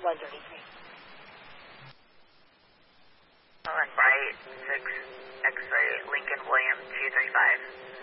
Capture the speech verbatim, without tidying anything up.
one thirty-three. All right, six X-ray Lincoln William two three five.